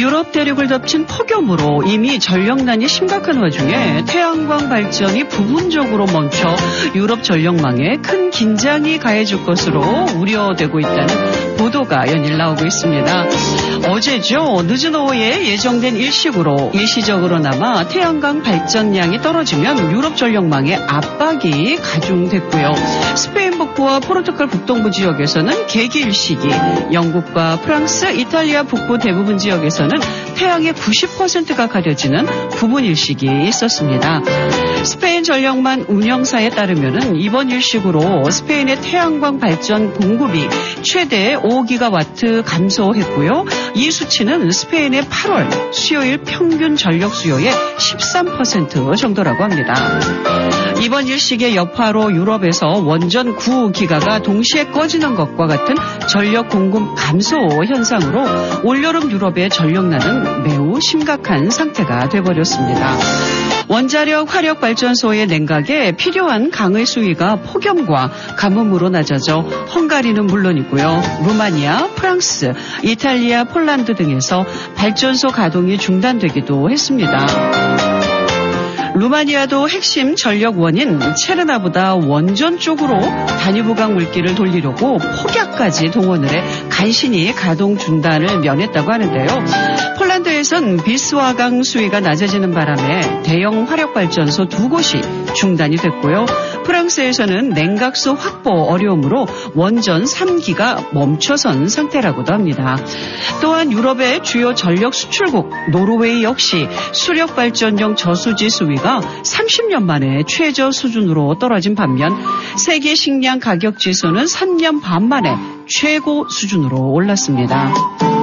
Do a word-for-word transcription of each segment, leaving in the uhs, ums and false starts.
유럽 대륙을 덮친 폭염으로 이미 전력난이 심각한 와중에 태양광 발전이 부분적으로 멈춰 유럽 전력망에 큰 긴장이 가해질 것으로 우려되고 있다는 보도가 연일 나오고 있습니다. 어제죠. 늦은 오후에 예정된 일식으로 일시적으로나마 태양광 발전량이 떨어지면 유럽 전력망에 압박이 가중됐고요. 스페인 북부와 포르투갈 북동부 지역에서는 개기 일식이, 영국과 프랑스, 이탈리아 북부 대부분 지역에서는 태양의 구십 퍼센트가 가려지는 부분 일식이 있었습니다. 스페인 전력망 운영사에 따르면 이번 일식으로 스페인의 태양광 발전 공급이 최대 오 기가와트 감소했고요. 이 수치는 스페인의 팔월 수요일 평균 전력 수요의 십삼 퍼센트 정도라고 합니다. 이번 일식의 여파로 유럽에서 원전 구 기가가 동시에 꺼지는 것과 같은 전력 공급 감소 현상으로 올여름 유럽의 전력난은 매우 심각한 상태가 돼버렸습니다. 원자력 화력발전소의 냉각에 필요한 강의 수위가 폭염과 가뭄으로 낮아져 헝가리는 물론이고요. 루마니아, 프랑스, 이탈리아, 폴란드 등에서 발전소 가동이 중단되기도 했습니다. 루마니아도 핵심 전력원인 체르나보다 원전 쪽으로 단위부각 물기를 돌리려고 폭약까지 동원을 해 간신히 가동 중단을 면했다고 하는데요. 폴란드에선 비스와강 수위가 낮아지는 바람에 대형 화력발전소 두 곳이 중단이 됐고요. 프랑스에서는 냉각수 확보 어려움으로 원전 삼 기가 멈춰선 상태라고도 합니다. 또한 유럽의 주요 전력 수출국 노르웨이 역시 수력발전용 저수지 수위가 삼십 년 만에 최저 수준으로 떨어진 반면 세계 식량 가격 지수는 삼 년 반 만에 최고 수준으로 올랐습니다.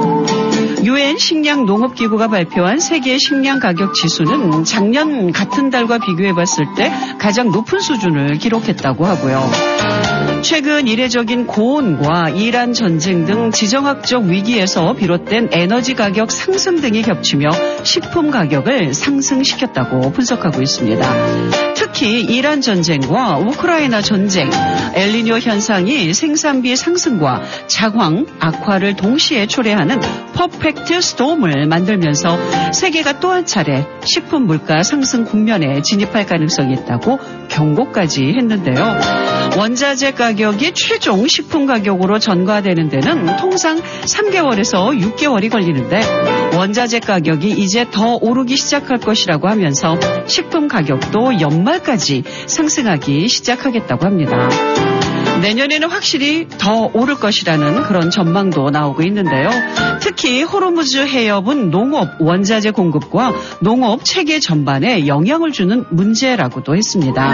유엔 식량농업기구가 발표한 세계 식량 가격 지수는 작년 같은 달과 비교해봤을 때 가장 높은 수준을 기록했다고 하고요. 최근 이례적인 고온과 이란 전쟁 등 지정학적 위기에서 비롯된 에너지 가격 상승 등이 겹치며 식품 가격을 상승시켰다고 분석하고 있습니다. 특히 이란 전쟁과 우크라이나 전쟁, 엘니뇨 현상이 생산비 상승과 자황, 악화를 동시에 초래하는 퍼펙트 스톰을 만들면서 세계가 또 한 차례 식품 물가 상승 국면에 진입할 가능성이 있다고 경고까지 했는데요. 원자재 가격이 최종 식품 가격으로 전가되는 데는 통상 삼 개월에서 육 개월이 걸리는데 원자재 가격이 이제 더 오르기 시작할 것이라고 하면서 식품 가격도 연말까지 상승하기 시작하겠다고 합니다. 내년에는 확실히 더 오를 것이라는 그런 전망도 나오고 있는데요. 특히 호르무즈 해협은 농업 원자재 공급과 농업 체계 전반에 영향을 주는 문제라고도 했습니다.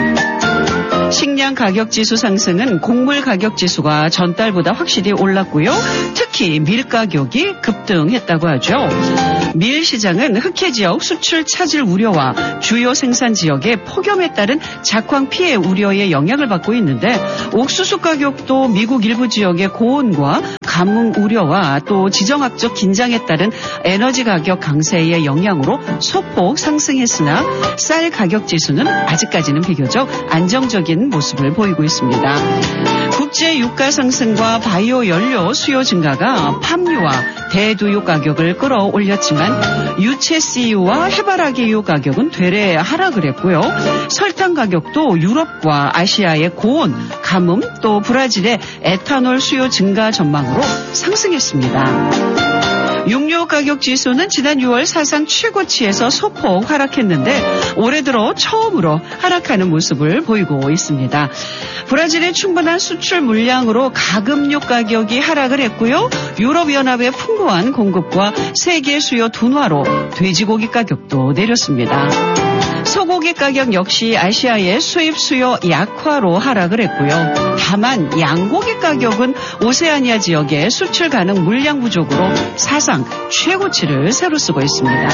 식량 가격 지수 상승은 곡물 가격 지수가 전달보다 확실히 올랐고요. 특히 밀 가격이 급등했다고 하죠. 밀 시장은 흑해 지역 수출 차질 우려와 주요 생산 지역의 폭염에 따른 작황 피해 우려에 영향을 받고 있는데 옥수수 가격도 미국 일부 지역의 고온과 가뭄 우려와 또 지정학적 긴장에 따른 에너지 가격 강세의 영향으로 소폭 상승했으나 쌀 가격 지수는 아직까지는 비교적 안정적인 모습을 보이고 있습니다. 국제 유가 상승과 바이오 연료 수요 증가가 팜유와 대두유 가격을 끌어올렸지만 유채 씨유와 해바라기유 가격은 되레 하락을 했고요. 설탕 가격도 유럽과 아시아의 고온, 가뭄 또 브라질의 에탄올 수요 증가 전망으로 상승했습니다. 육류 가격 지수는 지난 유월 사상 최고치에서 소폭 하락했는데 올해 들어 처음으로 하락하는 모습을 보이고 있습니다. 브라질의 충분한 수출 물량으로 가금류 가격이 하락을 했고요. 유럽연합의 풍부한 공급과 세계 수요 둔화로 돼지고기 가격도 내렸습니다. 소고기 가격 역시 아시아의 수입 수요 약화로 하락을 했고요. 다만 양고기 가격은 오세아니아 지역의 수출 가능 물량 부족으로 사상 최고치를 새로 쓰고 있습니다.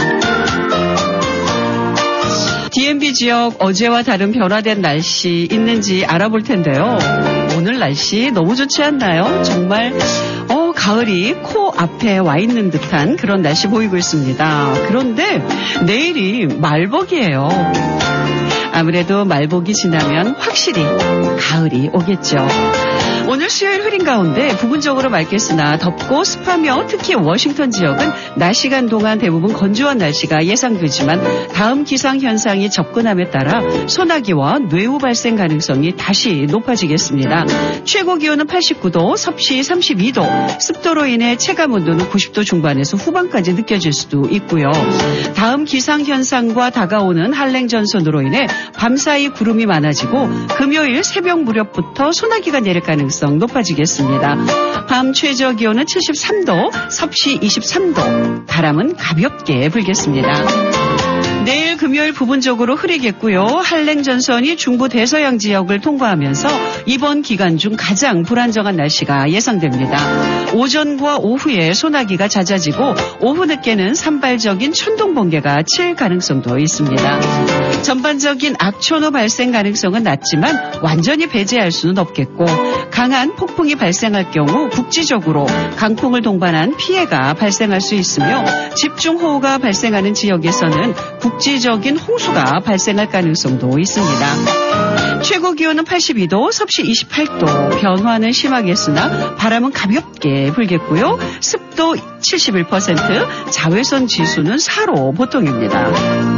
디엠비 지역 어제와 다른 변화된 날씨 있는지 알아볼 텐데요. 오늘 날씨 너무 좋지 않나요? 정말 어 가을이 코 앞에 와 있는 듯한 그런 날씨 보이고 있습니다. 그런데 내일이 말복이에요. 아무래도 말복이 지나면 확실히 가을이 오겠죠. 오늘 수요일 흐린 가운데 부분적으로 맑겠으나 덥고 습하며 특히 워싱턴 지역은 낮 시간 동안 대부분 건조한 날씨가 예상되지만 다음 기상현상이 접근함에 따라 소나기와 뇌우 발생 가능성이 다시 높아지겠습니다. 최고 기온은 팔십구 도, 섭씨 삼십이 도, 습도로 인해 체감온도는 구십 도 중반에서 후반까지 느껴질 수도 있고요. 다음 기상현상과 다가오는 한랭전선으로 인해 밤사이 구름이 많아지고 금요일 새벽 무렵부터 소나기가 내릴 가능성 높아지겠습니다. 밤 최저 기온은 칠십삼 도, 섭씨 이십삼 도, 바람은 가볍게 불겠습니다. 내일 금요일 부분적으로 흐리겠고요. 한랭전선이 중부 대서양 지역을 통과하면서 이번 기간 중 가장 불안정한 날씨가 예상됩니다. 오전과 오후에 소나기가 잦아지고 오후 늦게는 산발적인 천둥 번개가 칠 가능성도 있습니다. 전반적인 악천후 발생 가능성은 낮지만 완전히 배제할 수는 없겠고 강한 폭풍이 발생할 경우 국지적으로 강풍을 동반한 피해가 발생할 수 있으며 집중호우가 발생하는 지역에서는 국지적인 홍수가 발생할 가능성도 있습니다. 최고 기온은 팔십이 도, 섭씨 이십팔 도, 변화는 심하겠으나 바람은 가볍게 불겠고요. 습도 칠십일 퍼센트, 자외선 지수는 사로 보통입니다.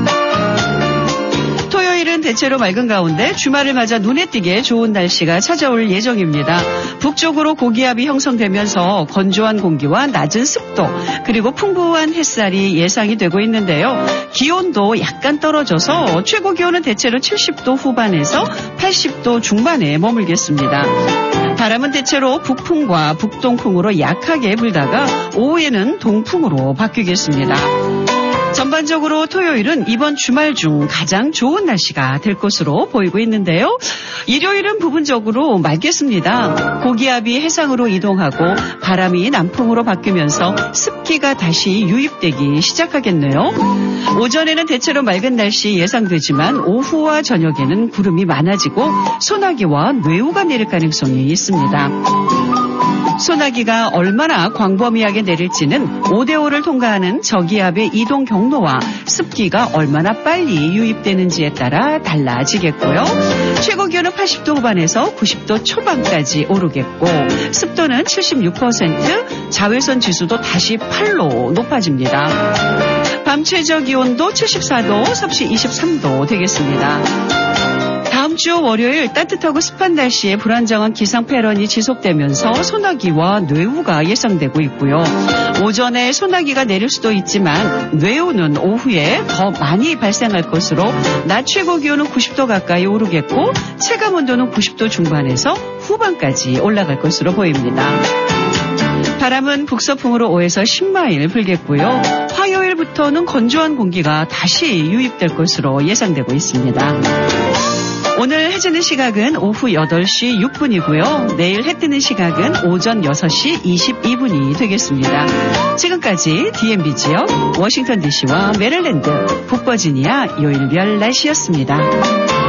토요일은 대체로 맑은 가운데 주말을 맞아 눈에 띄게 좋은 날씨가 찾아올 예정입니다. 북쪽으로 고기압이 형성되면서 건조한 공기와 낮은 습도 그리고 풍부한 햇살이 예상이 되고 있는데요. 기온도 약간 떨어져서 최고 기온은 대체로 칠십 도 후반에서 팔십 도 중반에 머물겠습니다. 바람은 대체로 북풍과 북동풍으로 약하게 불다가 오후에는 동풍으로 바뀌겠습니다. 전반적으로 토요일은 이번 주말 중 가장 좋은 날씨가 될 것으로 보이고 있는데요. 일요일은 부분적으로 맑겠습니다. 고기압이 해상으로 이동하고 바람이 남풍으로 바뀌면서 습기가 다시 유입되기 시작하겠네요. 오전에는 대체로 맑은 날씨 예상되지만 오후와 저녁에는 구름이 많아지고 소나기와 뇌우가 내릴 가능성이 있습니다. 소나기가 얼마나 광범위하게 내릴지는 오 대 오를 통과하는 저기압의 이동 경로와 습기가 얼마나 빨리 유입되는지에 따라 달라지겠고요. 최고 기온은 팔십 도 후반에서 구십 도 초반까지 오르겠고 습도는 칠십육 퍼센트, 자외선 지수도 다시 팔로 높아집니다. 밤 최저 기온도 칠십사 도, 섭씨 이십삼 도 되겠습니다. 다음 주 월요일 따뜻하고 습한 날씨에 불안정한 기상 패턴이 지속되면서 소나기와 뇌우가 예상되고 있고요. 오전에 소나기가 내릴 수도 있지만 뇌우는 오후에 더 많이 발생할 것으로 낮 최고 기온은 구십 도 가까이 오르겠고 체감 온도는 구십 도 중반에서 후반까지 올라갈 것으로 보입니다. 바람은 북서풍으로 오에서 십 마일 불겠고요. 화요일부터는 건조한 공기가 다시 유입될 것으로 예상되고 있습니다. 오늘 해 지는 시각은 오후 여덟 시 육 분이고요. 내일 해 뜨는 시각은 오전 여섯 시 이십이 분이 되겠습니다. 지금까지 디엠비 지역, 워싱턴 디씨와 메릴랜드, 북버지니아 요일별 날씨였습니다.